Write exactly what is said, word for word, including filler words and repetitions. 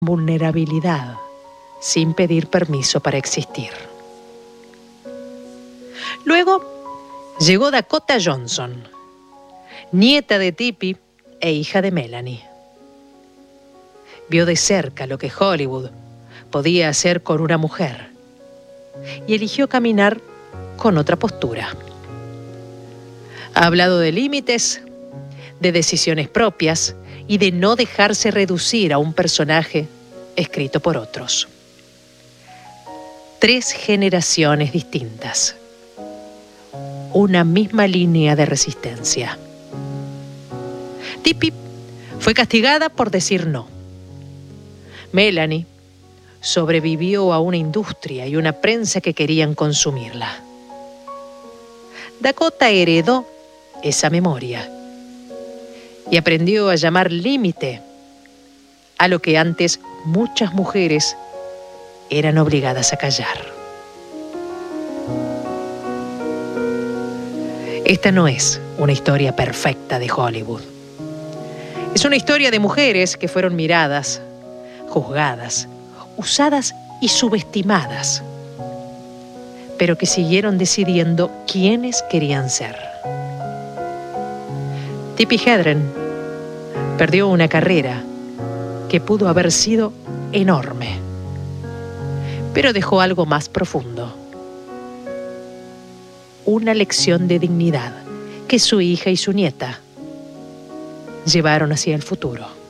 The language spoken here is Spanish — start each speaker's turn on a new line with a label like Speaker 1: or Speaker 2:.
Speaker 1: vulnerabilidad sin pedir permiso para existir. Luego llegó Dakota Johnson, nieta de Tippi e hija de Melanie. Vio de cerca lo que Hollywood podía hacer con una mujer y eligió caminar con otra postura. Ha hablado de límites, de decisiones propias y de no dejarse reducir a un personaje escrito por otros. Tres generaciones distintas. Una misma línea de resistencia. Tippi fue castigada por decir no. Melanie sobrevivió a una industria y una prensa que querían consumirla. Dakota heredó esa memoria y aprendió a llamar límite a lo que antes muchas mujeres eran obligadas a callar. Esta no es una historia perfecta de Hollywood. Es una historia de mujeres que fueron miradas, juzgadas, usadas y subestimadas, pero que siguieron decidiendo quiénes querían ser. Tippi Hedren perdió una carrera que pudo haber sido enorme, pero dejó algo más profundo. Una lección de dignidad que su hija y su nieta llevaron hacia el futuro.